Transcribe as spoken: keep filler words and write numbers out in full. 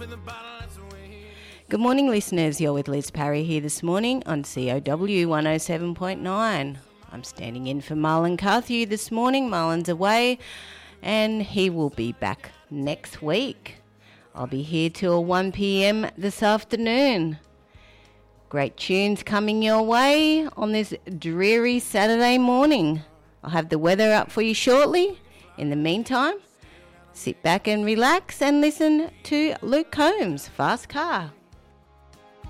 Good morning, listeners. You're with Liz Parry here this morning on C O W one oh seven point nine. I'm standing in for Marlon Carthew this morning. Marlon's away and he will be back next week. I'll be here till one p.m. this afternoon. Great tunes coming your way on this dreary Saturday morning. I'll have the weather up for you shortly. In the meantime, sit back and relax and listen to Luke Combs' Fast Car.